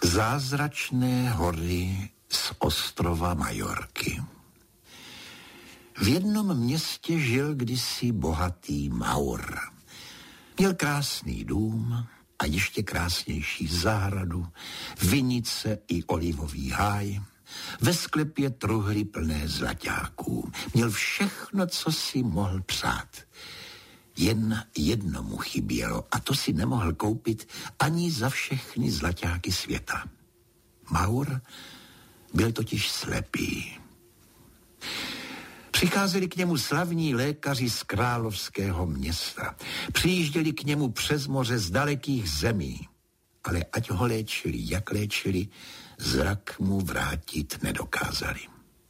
Zázračné hory z ostrova Majorky. V jednom městě žil kdysi bohatý Maur. Měl krásný dům a ještě krásnější zahradu, vinice i olivový háj. Ve sklepě truhly plné zlaťáků. Měl všechno, co si mohl přát. Jen jedno mu chybělo a to si nemohl koupit ani za všechny zlaťáky světa. Maur byl totiž slepý. Přicházeli k němu slavní lékaři z královského města. Přijížděli k němu přes moře z dalekých zemí. Ale ať ho léčili, jak léčili, zrak mu vrátit nedokázali.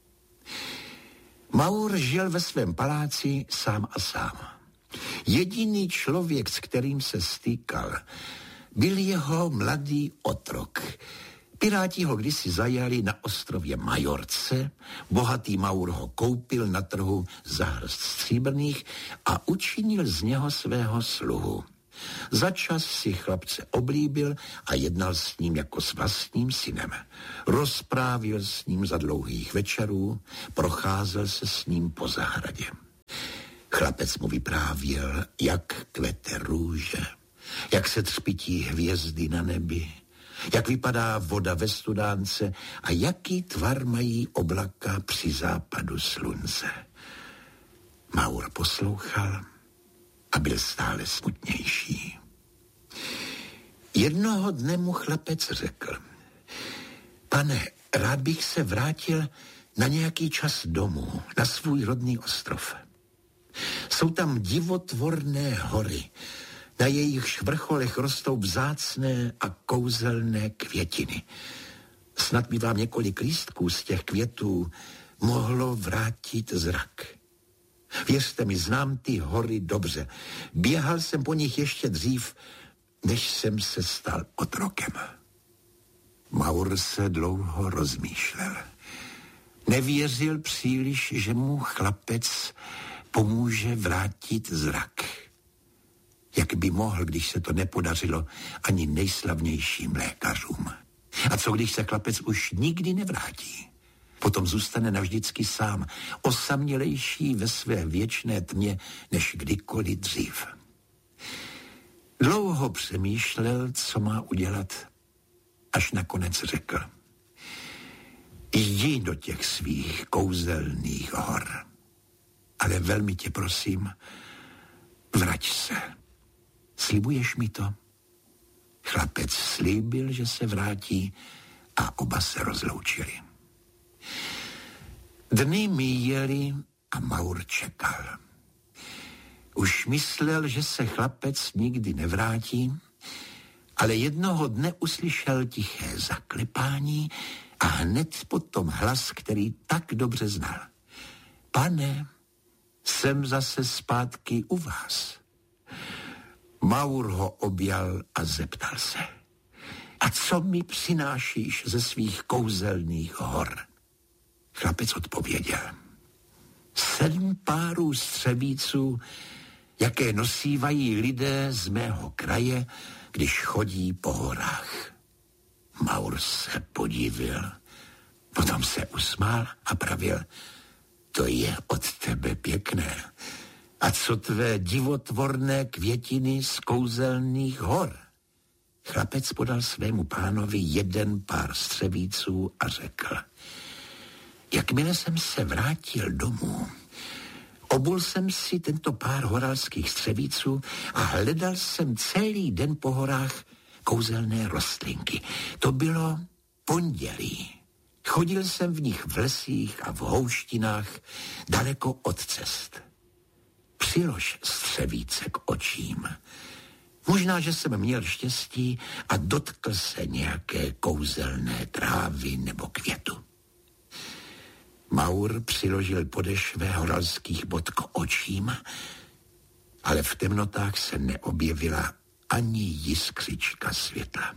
Maur žil ve svém paláci sám a sám. Jediný člověk, s kterým se stýkal, byl jeho mladý otrok. Piráti ho kdysi zajali na ostrově Majorce, bohatý Maur ho koupil na trhu za hrst stříbrných a učinil z něho svého sluhu. Začas si chlapce oblíbil a jednal s ním jako s vlastním synem. Rozprávil s ním za dlouhých večerů, procházel se s ním po zahradě. Chlapec mu vyprávěl, jak kvete růže, jak se třpití hvězdy na nebi, jak vypadá voda ve studánce a jaký tvar mají oblaka při západu slunce. Maur poslouchal a byl stále smutnější. Jednoho dne mu chlapec řekl: Pane, rád bych se vrátil na nějaký čas domů, na svůj rodný ostrov. Jsou tam divotvorné hory, na jejich vrcholech rostou vzácné a kouzelné květiny. Snad by vám několik lístků z těch květů mohlo vrátit zrak. Věřte mi, znám ty hory dobře. Běhal jsem po nich ještě dřív, než jsem se stal otrokem. Maur se dlouho rozmýšlel. Nevěřil příliš, že mu chlapec pomůže vrátit zrak. Jak by mohl, když se to nepodařilo ani nejslavnějším lékařům? A co, když se chlapec už nikdy nevrátí? Potom zůstane navždycky sám, osamělejší ve své věčné tmě, než kdykoliv dřív. Dlouho přemýšlel, co má udělat, až nakonec řekl: Jdi do těch svých kouzelných hor, ale velmi tě prosím, vrať se. Slibuješ mi to? Chlapec slíbil, že se vrátí a oba se rozloučili. Dny míjely a Maur čekal. Už myslel, že se chlapec nikdy nevrátí, ale jednoho dne uslyšel tiché zaklepání a hned potom hlas, který tak dobře znal. Pane, jsem zase zpátky u vás. Maur ho objal a zeptal se: A co mi přinášíš ze svých kouzelných hor? Chlapec odpověděl: 7 párů střevíců, jaké nosívají lidé z mého kraje, když chodí po horách. Maur se podivil, potom se usmál a pravil: To je od tebe pěkné. A co tvé divotvorné květiny z kouzelných hor? Chlapec podal svému pánovi 1 pár střevíců a řekl: Jakmile jsem se vrátil domů, obul jsem si tento pár horalských střevíců a hledal jsem celý den po horách kouzelné rostlinky. To bylo pondělí. Chodil jsem v nich v lesích a v houštinách daleko od cest. Přilož střevíce k očím. Možná, že jsem měl štěstí a dotkl se nějaké kouzelné trávy nebo květu. Maur přiložil podešvé horalských bot k očím, ale v temnotách se neobjevila ani jiskřička světla.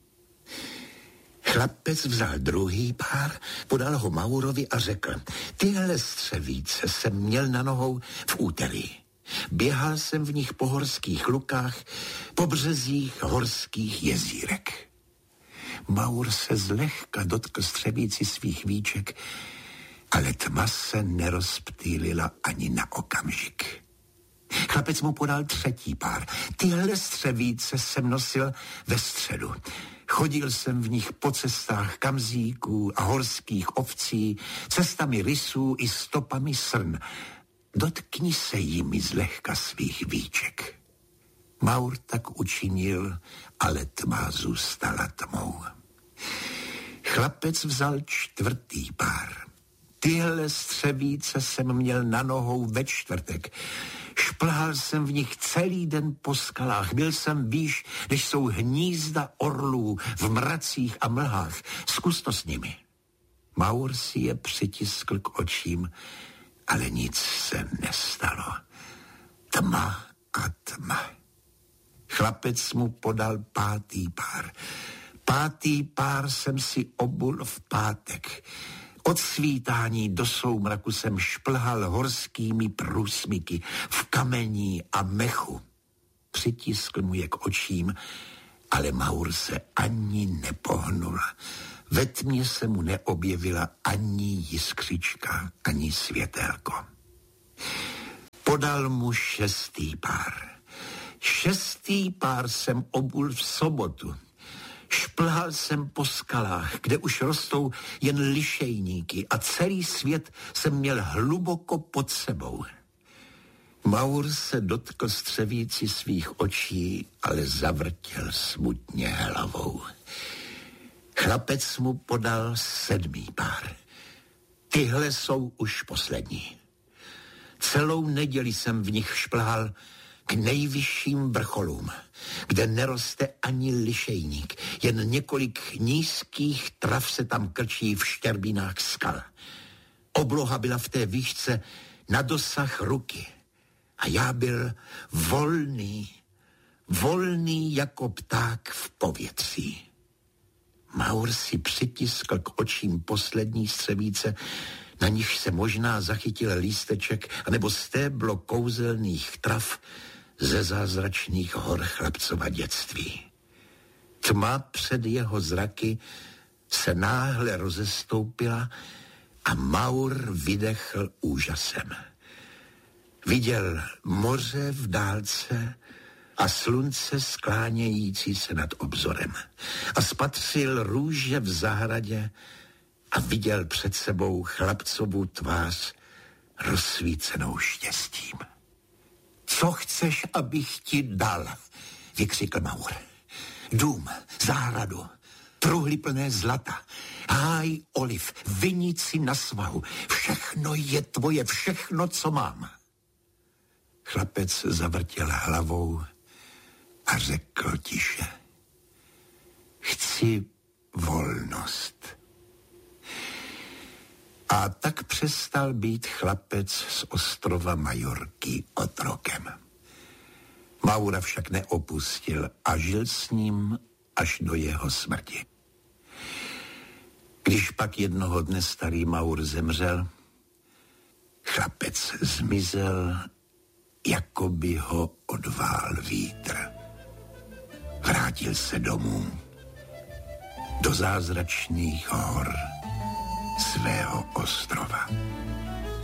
Chlapec vzal druhý pár, podal ho Maurovi a řekl: Tyhle střevíce jsem měl na nohou v úterý. Běhal jsem v nich po horských lukách, po březích horských jezírek. Maur se zlehka dotkl střevíci svých víček, ale tma se nerozptýlila ani na okamžik. Chlapec mu podal třetí pár. Tyhle střevíce jsem nosil ve středu. Chodil jsem v nich po cestách kamzíků a horských ovcí, cestami rysů i stopami srn. Dotkni se jimi zlehka svých víček. Maur tak učinil, ale tma zůstala tmou. Chlapec vzal čtvrtý pár. Tyhle střevíce jsem měl na nohou ve čtvrtek. Šplhal jsem v nich celý den po skalách. Byl jsem výš, než jsou hnízda orlů v mracích a mlhách. Zkus to s nimi. Maur si je přitiskl k očím, ale nic se nestalo. Tma a tma. Chlapec mu podal pátý pár. Pátý pár jsem si obul v pátek. Od svítání do soumraku jsem šplhal horskými průsmyky v kamení a mechu. Přitiskl mu je k očím, ale Maur se ani nepohnul. Ve tmě se mu neobjevila ani jiskřička, ani světélko. Podal mu šestý pár. Šestý pár jsem obul v sobotu. Šplhal jsem po skalách, kde už rostou jen lišejníky a celý svět jsem měl hluboko pod sebou. Maur se dotkl střevíci svých očí, ale zavrtěl smutně hlavou. Chlapec mu podal sedmý pár. Tyhle jsou už poslední. Celou neděli jsem v nich šplhal k nejvyšším vrcholům, kde neroste ani lišejník, jen několik nízkých trav se tam krčí v štěrbinách skal. Obloha byla v té výšce na dosah ruky a já byl volný jako pták v povětří. Maur si přitiskl k očím poslední střevíce, na nich se možná zachytil lísteček anebo stéblo kouzelných trav ze zázračných hor chlapcova dětství. Tma před jeho zraky se náhle rozestoupila a Maur vydechl úžasem. Viděl moře v dálce a slunce sklánějící se nad obzorem a spatřil růže v zahradě a viděl před sebou chlapcovu tvář rozsvícenou štěstím. Co chceš, abych ti dal? Vykřikl Maur. Dům, zahradu, truhly plné zlata, háj oliv, vinici na svahu. Všechno je tvoje, všechno, co mám. Chlapec zavrtěl hlavou a řekl tiše. Chci volnost. A tak přestal být chlapec z ostrova Majorky otrokem. Maura však neopustil a žil s ním až do jeho smrti. Když pak jednoho dne starý Maur zemřel, chlapec zmizel, jako by ho odvál vítr. Vrátil se domů, do zázračných hor svého ostrova.